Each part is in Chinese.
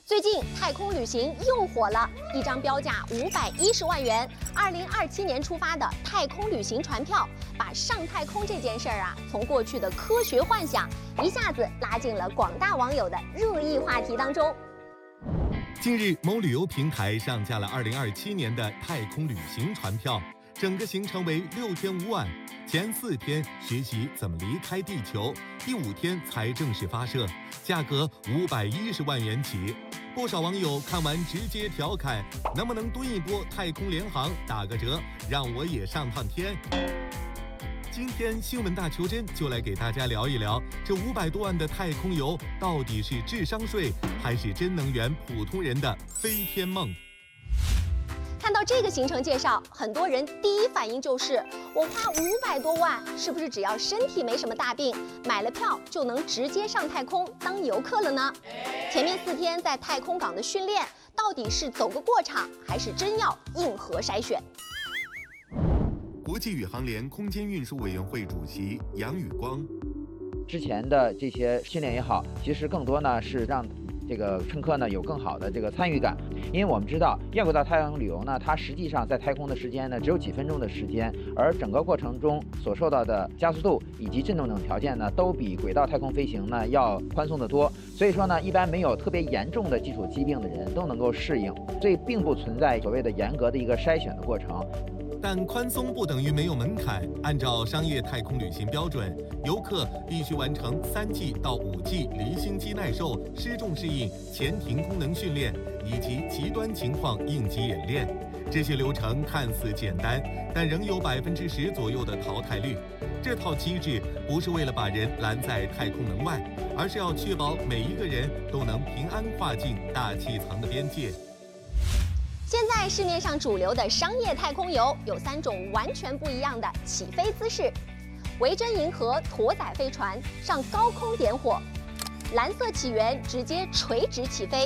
最近太空旅行又火了，一张标价510万元、2027年出发的太空旅行船票，把上太空这件事儿从过去的科学幻想，一下子拉进了广大网友的热议话题当中。 近日，某旅游平台上架了2027年的太空旅行船票，整个行程为6天5晚，前4天学习怎么离开地球，第5天才正式发射，价格510万元起。不少网友看完直接调侃：能不能蹲一波太空联航打个折，让我也上趟天？今天新闻大求真就来给大家聊一聊，这500多万的太空游到底是智商税，还是真能圆普通人的飞天梦？ 看到这个行程介绍，很多人第一反应就是：我花500多万，是不是只要身体没什么大病，买了票就能直接上太空当游客了呢？前面4天在太空港的训练，到底是走个过场，还是真要硬核筛选？ 国际宇航联空间运输委员会主席杨宇光： 之前的这些训练也好，其实更多呢是让这个乘客呢有更好的这个参与感，因为我们知道亚轨道太空旅游呢，它实际上在太空的时间呢只有几分钟的时间，而整个过程中所受到的加速度以及震动等条件呢，都比轨道太空飞行呢要宽松得多。所以说呢，一般没有特别严重的基础疾病的人都能够适应，所以并不存在所谓的严格的一个筛选的过程。 但宽松不等于没有门槛。按照商业太空旅行标准，游客必须完成3G 到5G 离心机耐受、失重适应、前庭功能训练以及极端情况应急演练。这些流程看似简单，但仍有10%左右的淘汰率。这套机制不是为了把人拦在太空门外，而是要确保每一个人都能平安跨进大气层的边界。 现在市面上主流的商业太空游有3种完全不一样的起飞姿势：维珍银河驼载飞船上高空点火，蓝色起源直接垂直起飞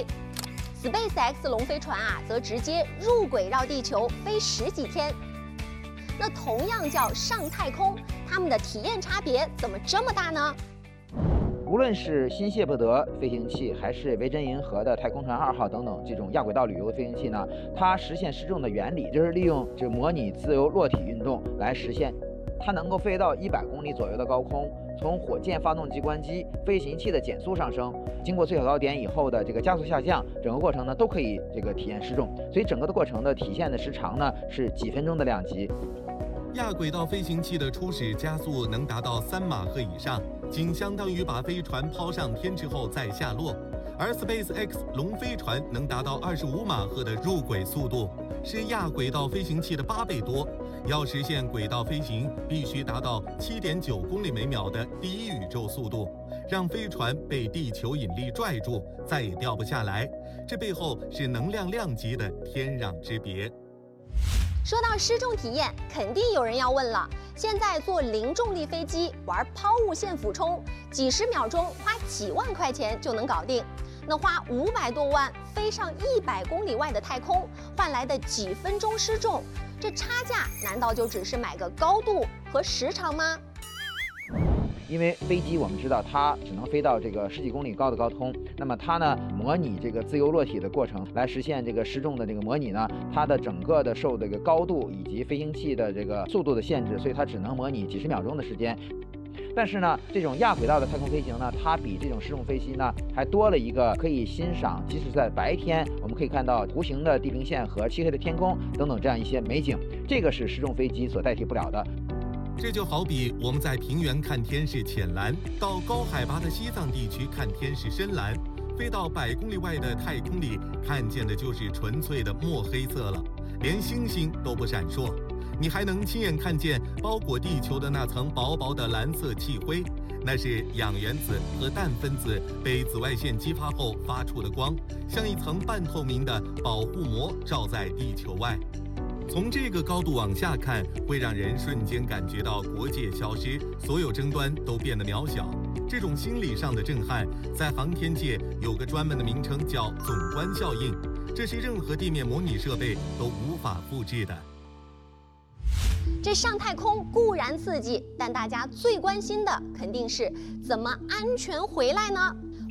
，SpaceX 龙飞船则直接入轨绕地球飞10几天。那同样叫上太空，它们的体验差别怎么这么大呢？ 无论是新谢泼德飞行器，还是维珍银河的太空船2号等等这种亚轨道旅游的飞行器呢，它实现失重的原理就是利用模拟自由落体运动来实现。它能够飞到100公里左右的高空，从火箭发动机关机、飞行器的减速上升，经过最小高点以后的加速下降，整个过程呢都可以体验失重。所以整个的过程的体现的时长呢是几分钟的量级。 亚轨道飞行器的初始加速能达到3马赫以上，仅相当于把飞船抛上天之后再下落。而 SpaceX 龙飞船能达到25马赫的入轨速度，是亚轨道飞行器的8倍多。要实现轨道飞行，必须达到7.9公里每秒的第一宇宙速度，让飞船被地球引力拽住，再也掉不下来。这背后是能量量级的天壤之别。 说到失重体验，肯定有人要问了：现在坐零重力飞机玩抛物线俯冲，几十秒钟花几万块钱就能搞定，那花500多万飞上100公里外的太空，换来的几分钟失重，这差价难道就只是买个高度和时长吗？ 因为飞机我们知道它只能飞到10几公里高的高空，那么它呢模拟自由落体的过程来实现失重的模拟呢，它的整个的受高度以及飞行器的速度的限制，所以它只能模拟几十秒钟的时间。但是呢，这种亚轨道的太空飞行呢，它比这种失重飞机呢还多了一个可以欣赏，即使在白天我们可以看到弧形的地平线和漆黑的天空等等这样一些美景，这个是失重飞机所代替不了的。 这就好比我们在平原看天是浅蓝，到高海拔的西藏地区看天是深蓝，飞到100公里外的太空里看见的就是纯粹的墨黑色了，连星星都不闪烁。你还能亲眼看见包裹地球的那层薄薄的蓝色气灰，那是氧原子和氮分子被紫外线激发后发出的光，像一层半透明的保护膜罩在地球外。从这个高度往下看，会让人瞬间感觉到国界消失，所有争端都变得渺小。这种心理上的震撼，在航天界有个专门的名称叫总观效应，这是任何地面模拟设备都无法复制的。 这上太空固然刺激，但大家最关心的肯定是怎么安全回来呢？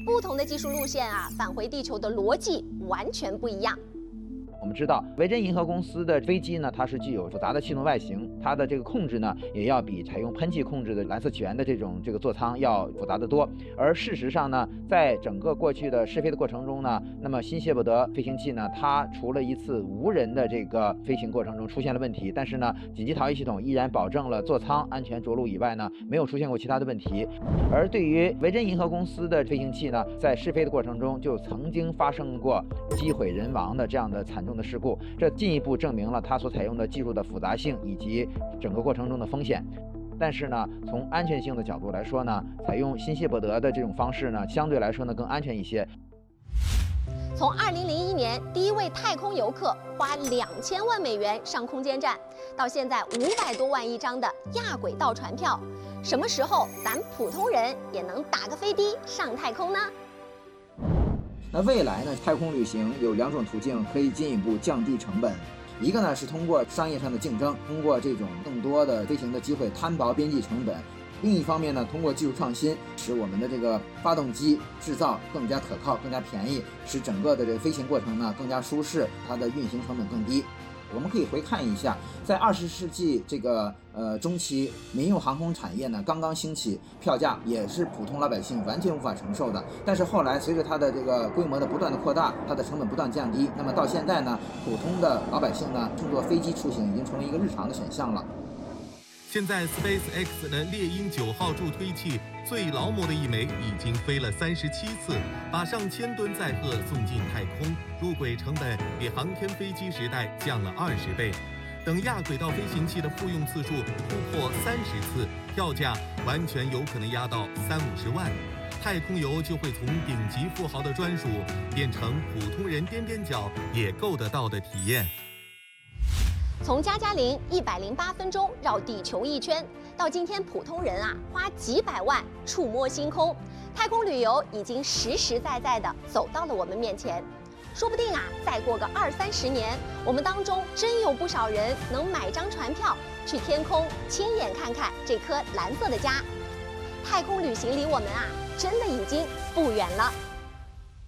不同的技术路线啊，返回地球的逻辑完全不一样。 我们知道，维珍银河公司的飞机呢，它是具有复杂的气动外形，它的这个控制呢，也要比采用喷气控制的蓝色起源的这个座舱要复杂得多。而事实上呢，在整个过去的试飞的过程中呢，那么新谢伯德飞行器呢，它除了一次无人的这个飞行过程中出现了问题，但是呢，紧急逃逸系统依然保证了座舱安全着陆以外呢，没有出现过其他的问题。而对于维珍银河公司的飞行器呢，在试飞的过程中就曾经发生过机毁人亡的这样的惨重的事故，这进一步证明了它所采用的技术的复杂性以及整个过程中的风险。但是呢，从安全性的角度来说呢，采用新谢伯德的这种方式呢，相对来说呢更安全一些。 从2001年第一位太空游客花2000万美元上空间站，到现在500多万一张的亚轨道船票，什么时候咱普通人也能打个飞的上太空呢？ 那未来呢，太空旅行有2种途径可以进一步降低成本。一个呢是通过商业上的竞争，通过这种更多的飞行的机会摊薄边际成本；另一方面呢，通过技术创新，使我们的这个发动机制造更加可靠、更加便宜，使整个的这个飞行过程呢更加舒适，它的运行成本更低。我们可以回看一下，在20世纪这个中期，民用航空产业呢刚刚兴起，票价也是普通老百姓完全无法承受的。但是后来随着它的这个规模的不断的扩大，它的成本不断降低，那么到现在呢，普通的老百姓呢乘坐飞机出行已经成为一个日常的选项了。 现在 SpaceX 的猎鹰9号助推器最劳模的一枚已经飞了37次，把上千吨载荷送进太空，入轨成本比航天飞机时代降了20倍。等亚轨道飞行器的复用次数突破30次，票价完全有可能压到30-50万，太空游就会从顶级富豪的专属变成普通人踮踮脚也够得到的体验。 从加加林108分钟绕地球1圈，到今天普通人啊花几百万触摸星空，太空旅游已经实实在在的走到了我们面前。说不定啊，再过个20-30年，我们当中真有不少人能买张船票去天空亲眼看看这颗蓝色的家。太空旅行离我们啊，真的已经不远了。